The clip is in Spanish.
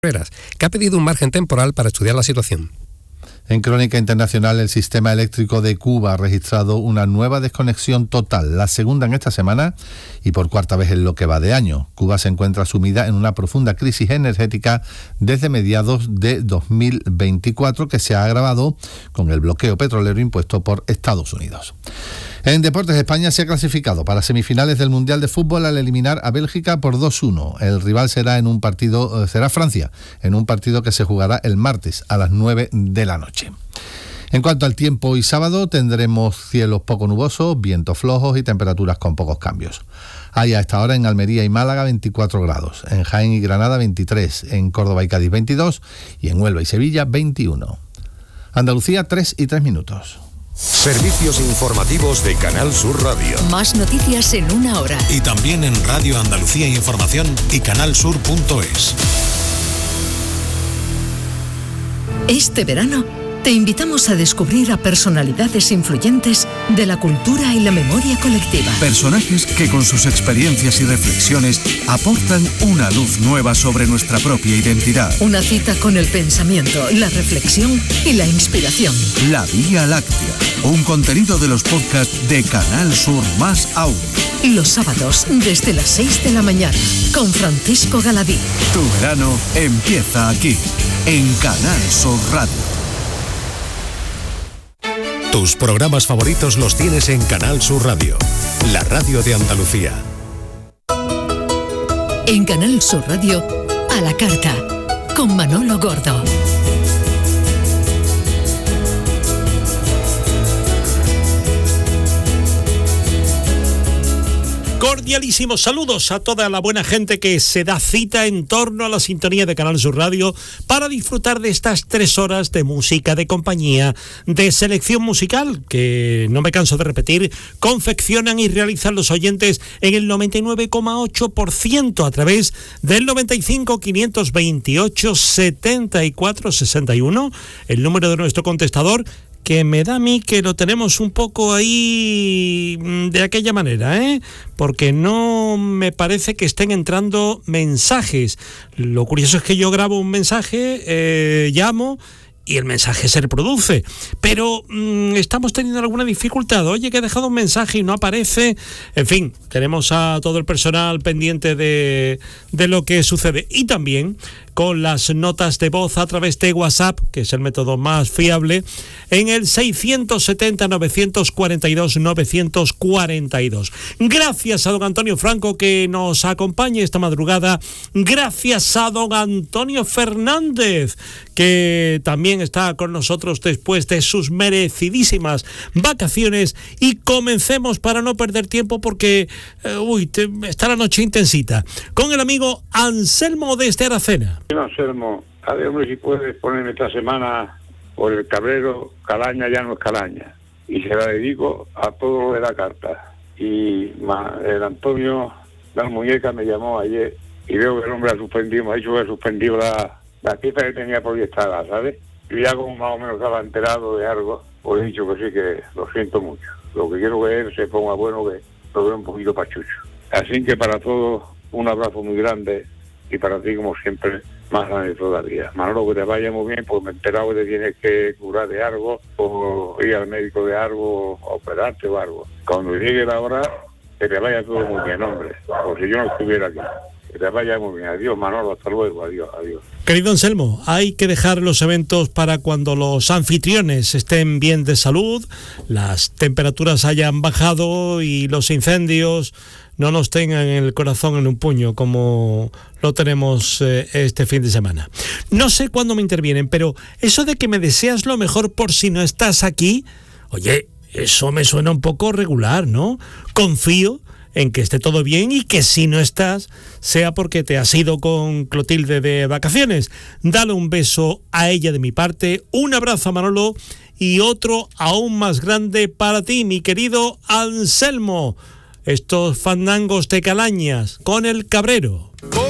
que ha pedido un margen temporal para estudiar la situación. En crónica internacional, el sistema eléctrico de Cuba ha registrado una nueva desconexión total, la segunda en esta semana y por cuarta vez en lo que va de año. Cuba se encuentra sumida en una profunda crisis energética desde mediados de 2024, que se ha agravado con el bloqueo petrolero impuesto por Estados Unidos. En deportes, España se ha clasificado para semifinales del Mundial de Fútbol al eliminar a Bélgica por 2-1. El rival será Francia, en un partido que se jugará el martes a las 9 de la noche. En cuanto al tiempo, hoy sábado tendremos cielos poco nubosos, vientos flojos y temperaturas con pocos cambios. Hay a esta hora en Almería y Málaga 24 grados, en Jaén y Granada 23, en Córdoba y Cádiz 22 y en Huelva y Sevilla 21. Andalucía 3:03. Servicios informativos de Canal Sur Radio. Más noticias en una hora. Y también en Radio Andalucía Información y canalsur.es. Este verano te invitamos a descubrir a personalidades influyentes de la cultura y la memoria colectiva. Personajes que con sus experiencias y reflexiones aportan una luz nueva sobre nuestra propia identidad. Una cita con el pensamiento, la reflexión y la inspiración. La Vía Láctea, un contenido de los podcasts de Canal Sur más Audio. Los sábados desde las 6 de la mañana con Francisco Galadí. Tu verano empieza aquí, en Canal Sur Radio. Tus programas favoritos los tienes en Canal Sur Radio, la radio de Andalucía. En Canal Sur Radio, a la carta, con Manolo Gordo. Cordialísimos saludos a toda la buena gente que se da cita en torno a la sintonía de Canal Sur Radio para disfrutar de estas 3 horas de música, de compañía, de selección musical, que no me canso de repetir, confeccionan y realizan los oyentes en el 99,8% a través del 95 528 74 61, el número de nuestro contestador, que me da a mí que lo tenemos un poco ahí de aquella manera, porque no me parece que estén entrando mensajes. Lo curioso es que yo grabo un mensaje, llamo y el mensaje se reproduce, pero estamos teniendo alguna dificultad. Oye, que he dejado un mensaje y no aparece. En fin, tenemos a todo el personal pendiente de lo que sucede. Y también con las notas de voz a través de WhatsApp, que es el método más fiable, en el 670-942-942. Gracias a don Antonio Franco, que nos acompaña esta madrugada. Gracias a don Antonio Fernández, que también está con nosotros después de sus merecidísimas vacaciones. Y comencemos para no perder tiempo, porque está la noche intensita, con el amigo Anselmo desde Aracena. Anselmo, a ver, hombre, si puedes ponerme esta semana por el Cabrero, Calaña ya no es Calaña, y se la dedico a todo lo de la carta. Y el Antonio, la muñeca, me llamó ayer y veo que el hombre ha suspendido, me ha dicho que ha suspendido la pieza que tenía proyectada, ¿sabes? Y ya como más o menos estaba enterado de algo, pues he dicho que sí, que lo siento mucho. Lo que quiero que él se ponga bueno, que lo veo un poquito pachucho. Así que para todos, un abrazo muy grande, y para ti, como siempre, más grande todavía. Manolo, que te vaya muy bien, pues me he enterado que te tienes que curar de algo, o ir al médico de algo, o operarte o algo. Cuando llegue la hora, que te vaya todo muy bien, hombre, por si yo no estuviera aquí. Que te vaya muy bien. Adiós, Manolo, hasta luego, adiós. Querido Anselmo, hay que dejar los eventos para cuando los anfitriones estén bien de salud, las temperaturas hayan bajado y los incendios no nos tengan el corazón en un puño como lo tenemos este fin de semana. No sé cuándo me intervienen, pero eso de que me deseas lo mejor por si no estás aquí, oye, eso me suena un poco regular, ¿no? Confío en que esté todo bien y que si no estás, sea porque te has ido con Clotilde de vacaciones. Dale un beso a ella de mi parte, un abrazo a Manolo y otro aún más grande para ti, mi querido Anselmo. Estos fandangos de Calañas con el Cabrero.